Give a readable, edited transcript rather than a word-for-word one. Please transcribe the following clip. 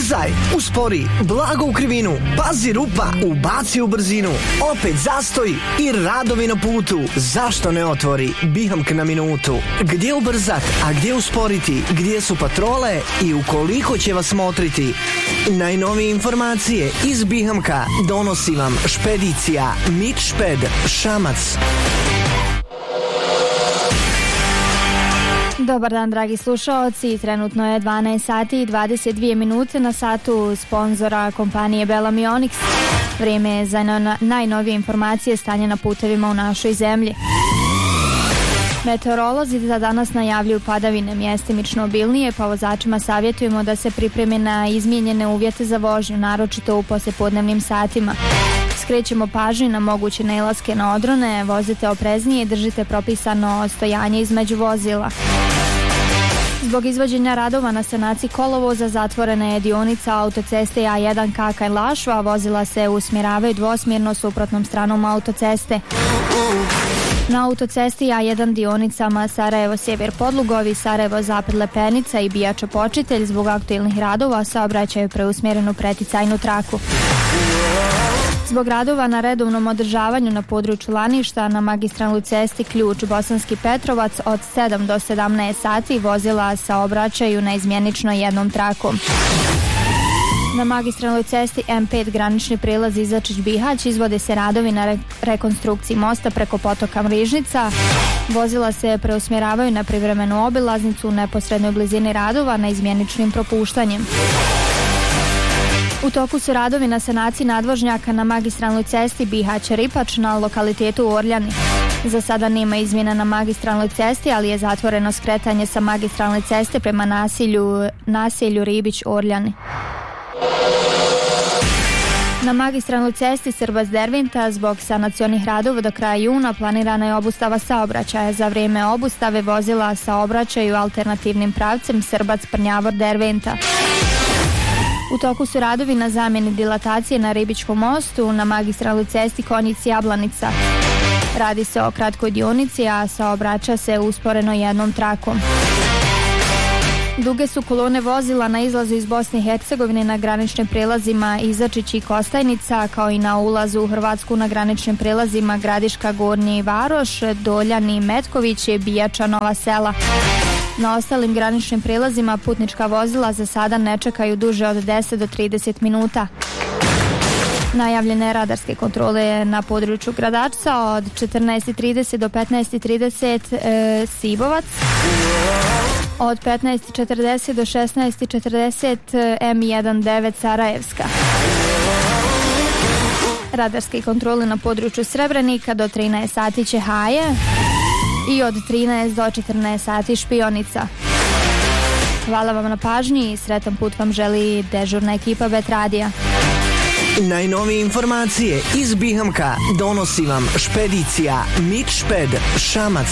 Ubrzaj, uspori, blago u krivinu, pazi rupa, ubaci u brzinu, opet zastoj i radovi na putu. Zašto ne otvori Bihamk na minutu? Gdje ubrzat, a gdje usporiti, gdje su patrole i u koliko će vas motriti? Najnovije informacije iz Bihamka donosi vam špedicija Mitšped Šamac. Dobar dan, dragi slušaoci, trenutno je 12 sati i 22 minute na satu sponzora kompanije Bellamy Onyx. Vrijeme je za najnovije informacije stanja na putevima u našoj zemlji. Meteorolozi za danas najavljuju padavine mjestimično obilnije, pa vozačima savjetujemo da se pripreme na izmijenjene uvjete za vožnju, naročito u poslijepodnevnim satima. Skrećemo pažnju na moguće nailaske na odrone, vozite opreznije i držite propisano stojanje između vozila. Zbog izvođenja radova na sanaciji kolovoza zatvorena je dionica autoceste A1 Kakaj-Lašva, vozila se usmjeravaju dvosmjerno suprotnom stranom autoceste. Na autocesti A1 dionicama Sarajevo-Sjever Podlugovi, Sarajevo-Zapad Lepenica i Bijača Počitelj zbog aktualnih radova saobraćaju preusmjerenu preticajnu traku. Zbog radova na redovnom održavanju na području Laništa na magistralnoj cesti Ključ Bosanski Petrovac od 7 do 17 sati vozila saobraćaju na izmjenično jednom trakom. Na magistralnoj cesti M5 granični prilaz Izačić-Bihać izvode se radovi na rekonstrukciji mosta preko potoka Mrižnica. Vozila se preusmjeravaju na privremenu obilaznicu u neposrednoj blizini radova na izmjeničnim propuštanjem. U toku su radovi na sanaciji nadvožnjaka na magistralnoj cesti Bihać-Ripač na lokalitetu Orljani. Za sada nema izmjena na magistralnoj cesti, ali je zatvoreno skretanje sa magistralne ceste prema naselju Ribić-Orljani. Na magistralnoj cesti Srbac-Derventa zbog sanacionih radova do kraja juna planirana je obustava saobraćaja. Za vrijeme obustave vozila saobraćaju alternativnim pravcem Srbac-Prnjavor-Derventa. U toku su radovi na zamjeni dilatacije na Ribičkom mostu na magistralnoj cesti Konjic-Jablanica. Radi se o kratkoj dionici, a saobraća se usporeno jednom trakom. Duge su kolone vozila na izlazu iz Bosne i Hercegovine na graničnim prijelazima Izačić i Kostajnica, kao i na ulazu u Hrvatsku na graničnim prijelazima Gradiška, Gornji Varoš, Doljani, Metković i Bijača, Nova Sela. Na ostalim graničnim prilazima putnička vozila za sada ne čekaju duže od 10 do 30 minuta. Najavljene radarske kontrole na području Gradačca od 14.30 do 15.30 Sibovac, od 15.40 do 16.40 M19 Sarajevska. Radarske kontrole na području Srebrenika do 13 sati Čehaje i od 13 do 14 sati Špionica. Hvala vam na pažnji i sretan put vam želi dežurna ekipa Bet Radija. Najnovije informacije iz Bihamka donosi vam špedicija Mitšped Šamac.